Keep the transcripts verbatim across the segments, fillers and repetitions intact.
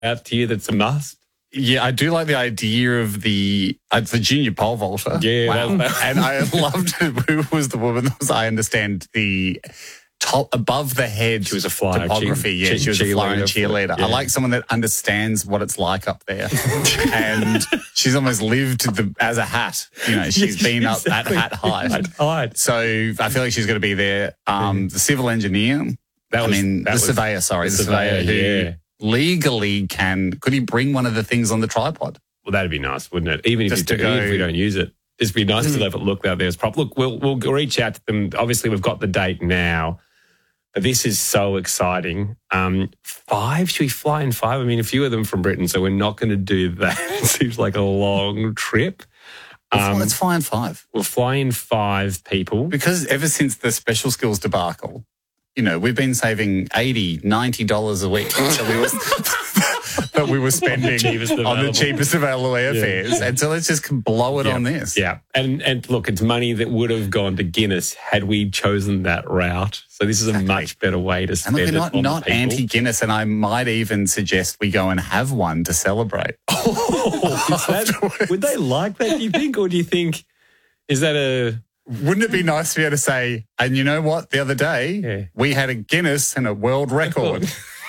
out to you that's a must? Yeah, I do like the idea of the uh, the junior pole vaulter. Yeah, wow. that was, And I loved who was the woman that was, I understand, the top above the head She was a flyer. topography. Cheer, yeah, she was a flyer and cheerleader. cheerleader. Yeah. I like someone that understands what it's like up there. And she's almost lived the, as a hat. You know, she's been up Exactly. at hat height. At height. So I feel like she's going to be there. Um, the civil engineer, That I was- mean, that the was- surveyor, sorry, the the, surveyor, surveyor, who yeah. legally can, could he bring one of the things on the tripod? Well, that'd be nice, wouldn't it? Even if, Just you to do, even go- if we don't use it. It'd be nice to have it look out there as prop. Look, we'll, we'll reach out to them. Obviously, we've got the date now. But this is so exciting. Um, five? Should we fly in five? I mean, a few of them from Britain, so we're not going to do that. It seems like a long trip. Um, Um, Let's fly in five. we'll fly in five people. Because ever since the special skills debacle, you know, we've been saving eighty dollars, ninety dollars a week that we were, that we were spending cheapest on the available. cheapest available airfares. Yeah. And so let's just blow it Yeah. on this. Yeah. And and look, it's money that would have gone to Guinness had we chosen that route. So this is a much better way to And spend look, it we're not, on not people. anti-Guinness, and I might even suggest we go and have one to celebrate. Oh, is that, would they like that, do you think? Or do you think, is that a... Wouldn't it be nice to be able to say, and you know what, the other day, Yeah. we had a Guinness and a world record.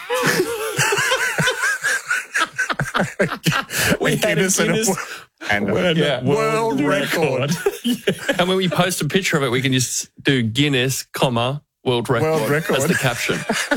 We had a Guinness and a Guinness wo- and a world, Yeah. world record. And when we post a picture of it, we can just do Guinness, comma, world record. World record. That's the caption.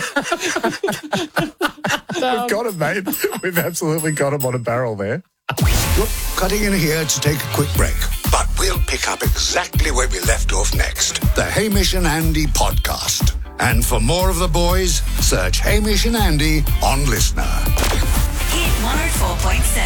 We've got him, mate. We've absolutely got him on a barrel there. Look, cutting in here to take a quick break. But we'll pick up exactly where we left off next. The Hamish and Andy podcast. And for more of the boys, search Hamish and Andy on Listener. Hit one oh four point seven.